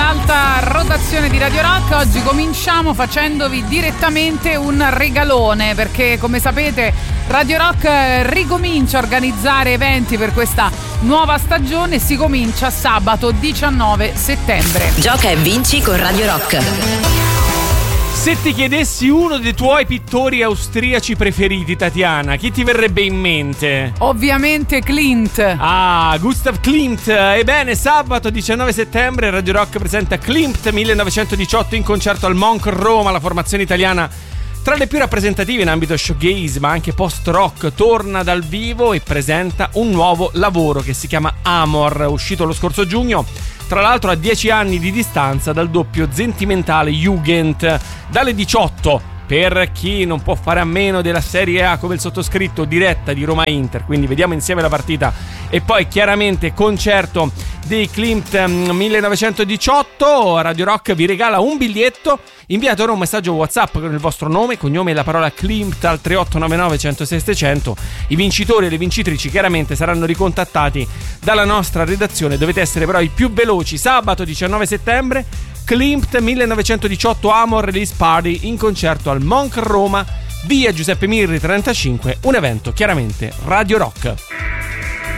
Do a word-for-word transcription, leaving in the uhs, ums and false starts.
all'alta rotazione di Radio Rock. Oggi cominciamo facendovi direttamente un regalone, perché come sapete Radio Rock ricomincia a organizzare eventi per questa nuova stagione. Si comincia sabato diciannove settembre. Gioca e vinci con Radio Rock. Se ti chiedessi uno dei tuoi pittori austriaci preferiti, Tatiana, chi ti verrebbe in mente? Ovviamente Klimt. Ah, Gustav Klimt. Ebbene, sabato diciannove settembre Radio Rock presenta Klimt millenovecentodiciotto in concerto al Monk Roma. La formazione italiana tra le più rappresentative in ambito shoegaze ma anche post-rock torna dal vivo e presenta un nuovo lavoro che si chiama Amor, uscito lo scorso giugno, tra l'altro a dieci anni di distanza dal doppio sentimentale Jugend. Dalle diciotto, per chi non può fare a meno della Serie A come il sottoscritto, diretta di Roma-Inter, quindi vediamo insieme la partita e poi chiaramente concerto dei Klimt millenovecentodiciotto. Radio Rock vi regala un biglietto. Inviate ora un messaggio WhatsApp con il vostro nome, cognome e la parola Klimt al tre otto nove nove uno zero sei sette zero zero. I vincitori e le vincitrici chiaramente saranno ricontattati dalla nostra redazione. Dovete essere però i più veloci. Sabato diciannove settembre Klimt millenovecentodiciotto Amor Release Party in concerto al Monk Roma, via Giuseppe Mirri trentacinque, un evento chiaramente Radio Rock.